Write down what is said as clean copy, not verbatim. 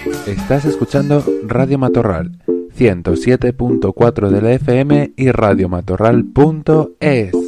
Estás escuchando Radio Matorral 107.4 de la FM y radiomatorral.es.